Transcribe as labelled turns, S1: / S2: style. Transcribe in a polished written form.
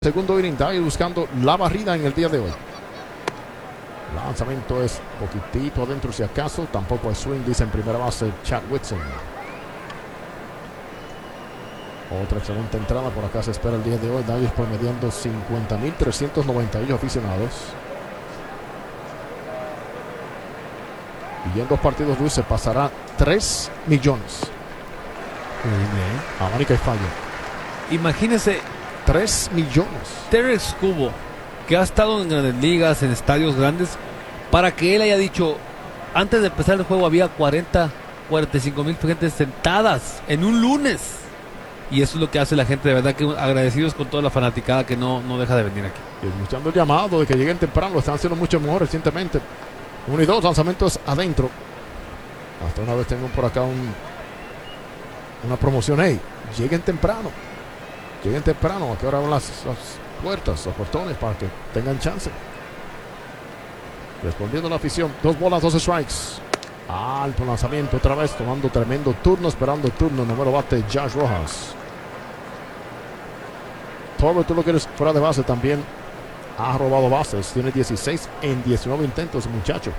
S1: Segundo inning, Dyer buscando la barrida en el día de hoy. Lanzamiento es poquitito adentro si acaso. Tampoco es swing, dice en primera base Chad Whitson. Otra excelente entrada. Por acá se espera el día de hoy. Dyer promediando 50.398 aficionados. Y en 2 partidos, Luis, se pasará 3 millones. Abanico y fallo.
S2: Imagínese
S1: 3 millones.
S2: Terry Cubo, que ha estado en grandes ligas, en estadios grandes, para que él haya dicho, antes de empezar el juego había 45 mil gentes sentadas en un lunes. Y eso es lo que hace la gente, de verdad que agradecidos con toda la fanaticada que no deja de venir aquí.
S1: Y escuchando el llamado de que lleguen temprano, lo están haciendo mucho mejor recientemente. 1 y 2 lanzamientos adentro. Hasta una vez tengo por acá una promoción. Hey, lleguen temprano. Lleguen temprano. ¿A qué hora abren las puertas, los portones para que tengan chance? Respondiendo a la afición. 2 bolas, 2 strikes. Alto lanzamiento otra vez, tomando tremendo turno, esperando el turno. Número bate Josh Rojas. Todo tú lo quieres fuera de base también. Ha robado bases. Tiene 16 en 19 intentos, muchacho.